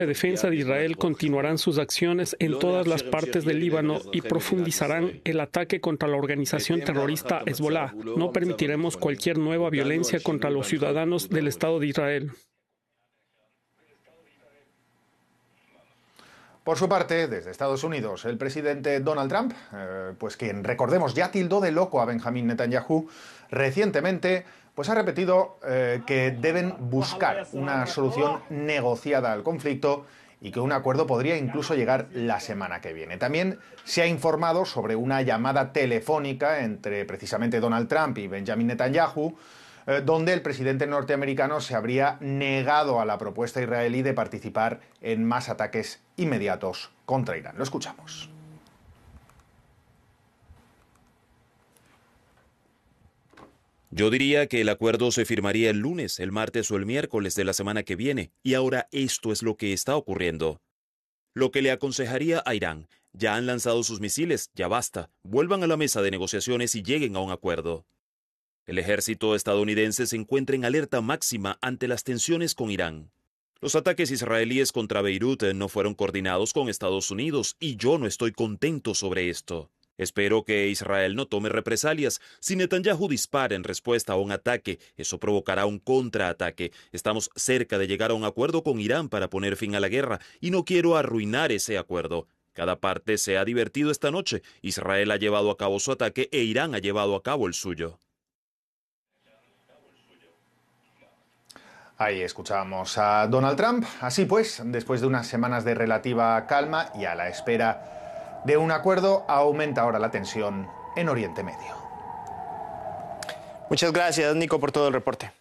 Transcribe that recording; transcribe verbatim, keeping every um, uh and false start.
La defensa de Israel continuarán sus acciones en todas las partes del Líbano y profundizarán el ataque contra la organización terrorista Hezbollah. No permitiremos cualquier nueva violencia contra los ciudadanos del Estado de Israel. Por su parte, desde Estados Unidos, el presidente Donald Trump, eh, pues quien, recordemos, ya tildó de loco a Benjamín Netanyahu recientemente, pues ha repetido eh, que deben buscar una solución negociada al conflicto y que un acuerdo podría incluso llegar la semana que viene. También se ha informado sobre una llamada telefónica entre precisamente Donald Trump y Benjamín Netanyahu, eh, donde el presidente norteamericano se habría negado a la propuesta israelí de participar en más ataques inmediatos contra Irán. Lo escuchamos. Yo diría que el acuerdo se firmaría el lunes, el martes o el miércoles de la semana que viene, y ahora esto es lo que está ocurriendo. Lo que le aconsejaría a Irán: ya han lanzado sus misiles, ya basta, vuelvan a la mesa de negociaciones y lleguen a un acuerdo. El ejército estadounidense se encuentra en alerta máxima ante las tensiones con Irán. Los ataques israelíes contra Beirut no fueron coordinados con Estados Unidos y yo no estoy contento sobre esto. Espero que Israel no tome represalias. Si Netanyahu dispara en respuesta a un ataque, eso provocará un contraataque. Estamos cerca de llegar a un acuerdo con Irán para poner fin a la guerra y no quiero arruinar ese acuerdo. Cada parte se ha divertido esta noche. Israel ha llevado a cabo su ataque e Irán ha llevado a cabo el suyo. Ahí escuchábamos a Donald Trump. Así pues, después de unas semanas de relativa calma y a la espera de un acuerdo, aumenta ahora la tensión en Oriente Medio. Muchas gracias, Nico, por todo el reporte.